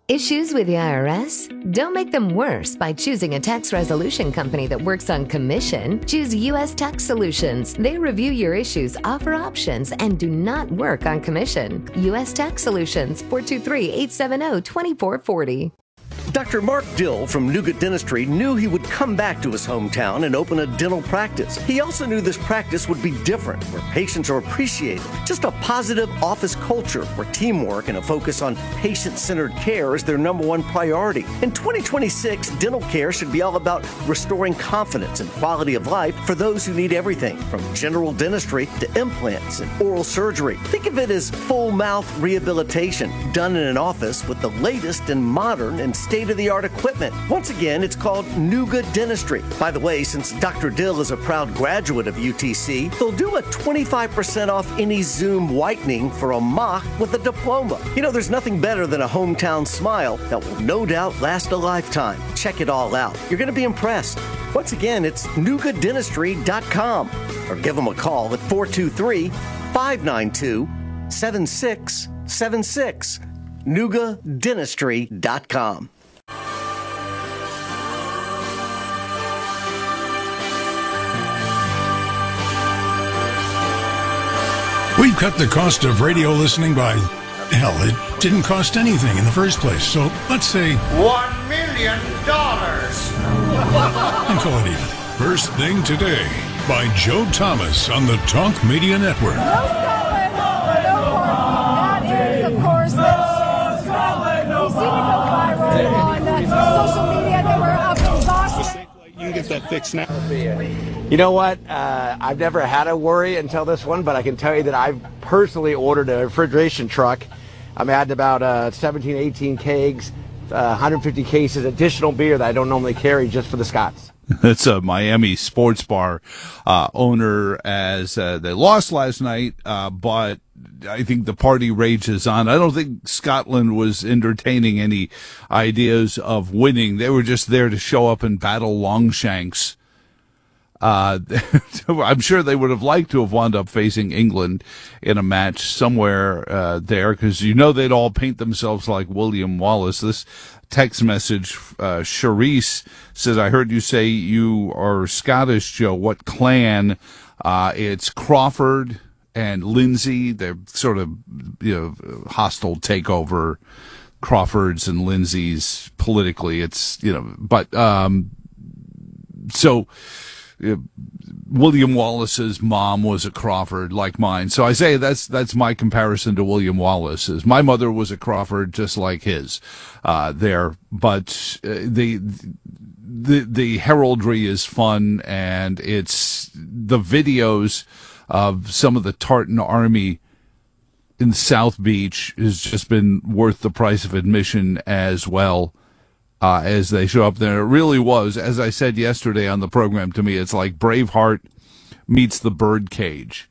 Issues with the IRS? Don't make them worse by choosing a tax resolution company that works on commission. Choose U.S. Tax Solutions. They review your issues, offer options, and do not work on commission. U.S. Tax Solutions, 423-870-2440. Dr. Mark Dill from Nougat Dentistry knew he would come back to his hometown and open a dental practice. He also knew this practice would be different, where patients are appreciated. Just a positive office culture where teamwork and a focus on patient-centered care is their number one priority. In 2026, dental care should be all about restoring confidence and quality of life for those who need everything, from general dentistry to implants and oral surgery. Think of it as full mouth rehabilitation done in an office with the latest and modern and state-of-the-art equipment. Once again, it's called Nougat Dentistry. By the way, since Dr. Dill is a proud graduate of UTC, they'll do a 25% off any Zoom whitening for a mock with a diploma. You know, there's nothing better than a hometown smile that will no doubt last a lifetime. Check it all out. You're going to be impressed. Once again, it's nougatdentistry.com or give them a call at 423-592-7676. nougatdentistry.com. We've cut the cost of radio listening by, hell, it didn't cost anything in the first place. So let's say $1 million. And call it even. First Thing Today by Joe Thomas on the Talk Media Network. That is, of course, we've seen it go viral on social media. They were up exhausted. You can get that fixed now. You know what? I've never had a worry until this one, but I can tell you that I've personally ordered a refrigeration truck. I'm adding about 17, 18 kegs, 150 cases additional beer that I don't normally carry just for the Scots. That's a Miami sports bar owner as they lost last night, but I think the party rages on. I don't think Scotland was entertaining any ideas of winning. They were just there to show up and battle Longshanks. I'm sure they would have liked to have wound up facing England in a match somewhere there, because you know they'd all paint themselves like William Wallace. This text message, Charisse says, I heard you say you are Scottish, Joe. What clan? It's Crawford and Lindsay. They're sort of, hostile takeover. Crawfords and Lindsays politically. It's, but, so, William Wallace's mom was a Crawford like mine. So I say that's my comparison to William Wallace. Is my mother was a Crawford just like his there. But the heraldry is fun, and it's the videos of some of the Tartan Army in South Beach has just been worth the price of admission as well. As they show up there. It really was, as I said yesterday on the program, to me, it's like Braveheart meets the Birdcage.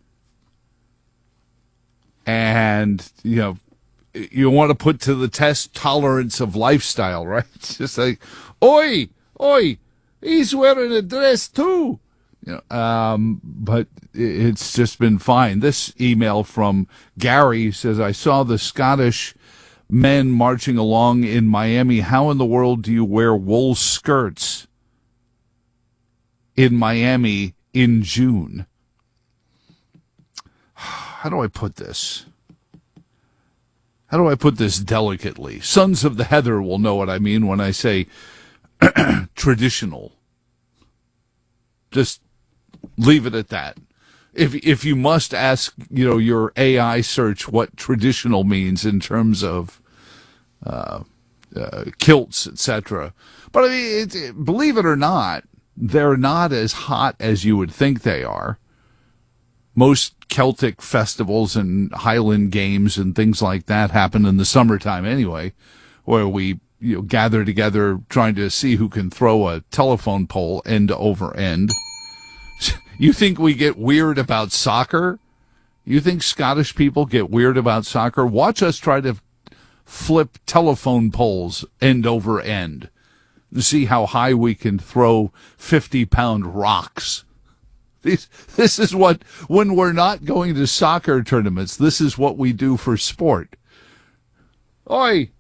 And, you want to put to the test tolerance of lifestyle, right? It's just like, oi, he's wearing a dress too. But it's just been fine. This email from Gary says, I saw the Scottish men marching along in Miami. How in the world do you wear wool skirts in Miami in June? How do I put this? How do I put this delicately? Sons of the Heather will know what I mean when I say traditional. Just leave it at that. If you must ask, your AI search what traditional means in terms of kilts, etc. But I mean, believe it or not, they're not as hot as you would think they are. Most Celtic festivals and Highland games and things like that happen in the summertime anyway, where we gather together trying to see who can throw a telephone pole end over end. You think we get weird about soccer? You think Scottish people get weird about soccer? Watch us try to flip telephone poles end over end and see how high we can throw 50-pound rocks. This is what, when we're not going to soccer tournaments, this is what we do for sport. Oi,